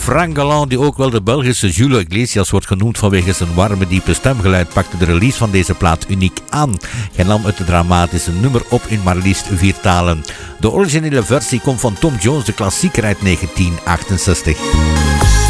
Frank Galland, die ook wel de Belgische Julio Iglesias wordt genoemd vanwege zijn warme, diepe stemgeluid, pakte de release van deze plaat uniek aan. Hij nam het dramatische nummer op in maar liefst 4 talen. De originele versie komt van Tom Jones, de klassieker uit 1968.